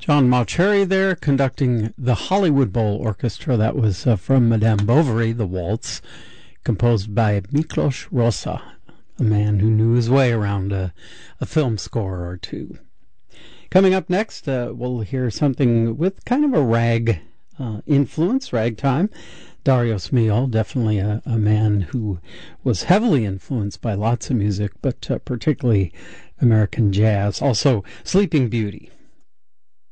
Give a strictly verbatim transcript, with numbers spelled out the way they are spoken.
John Mauceri there conducting the Hollywood Bowl Orchestra. That was uh, from Madame Bovary, the waltz, composed by Miklos Rozsa, a man who knew his way around a, a film score or two. Coming up next, uh, we'll hear something with kind of a rag uh, influence, ragtime. Dario Smil, definitely a, a man who was heavily influenced by lots of music, but uh, particularly American jazz. Also, Sleeping Beauty